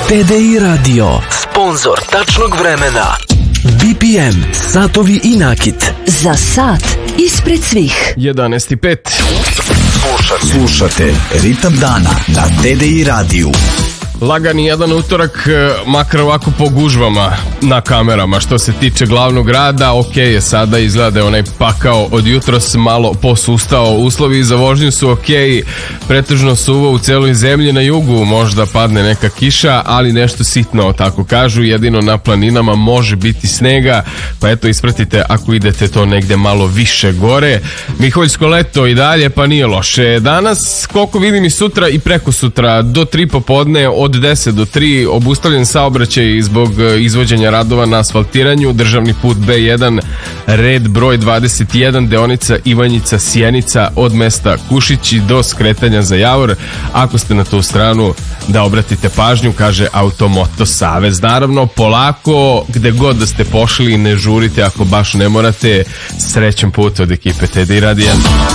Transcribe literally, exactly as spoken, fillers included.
T D I Radio, sponzor tačnog vremena. B P M, satovi i nakit. Za sat ispred svih. jedanaest i pet. Slušate, slušate Ritam dana na T D I radiju. Lagani jedan utorak, makar ovako po gužvama na kamerama. Što se tiče glavnog grada, ok je sada, izgleda da je onaj pakao od jutros malo posustao. Uslovi za vožnju su ok, pretežno suvo u celoj zemlji, na jugu možda padne neka kiša, ali nešto sitno, tako kažu, jedino na planinama može biti snega, pa eto ispratite ako idete to negde malo više gore. Miholjsko leto i dalje, pa nije loše. Danas, koliko vidim i sutra i preko sutra, do tri popodne, od deset do tri obustavljen saobraćaj zbog izvođenja radova na asfaltiranju. Državni put B jedan, red broj dvadeset jedan, deonica Ivanjica Sjenica od mesta Kušići do skretanja za Javor. Ako ste na tu stranu, da obratite pažnju, kaže Automoto Savez. Naravno, polako, gde god da ste pošli, ne žurite ako baš ne morate. Srećan put od ekipe T D I radija.